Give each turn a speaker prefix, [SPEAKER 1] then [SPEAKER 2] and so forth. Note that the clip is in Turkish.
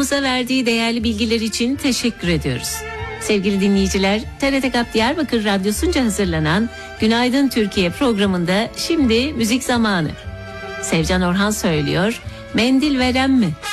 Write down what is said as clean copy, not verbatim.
[SPEAKER 1] programımıza verdiği değerli bilgiler için teşekkür ediyoruz. Sevgili dinleyiciler, TRT GAP Diyarbakır Radyosu'nca hazırlanan Günaydın Türkiye programında şimdi müzik zamanı. Sevcan Orhan söylüyor, mendil veren mi?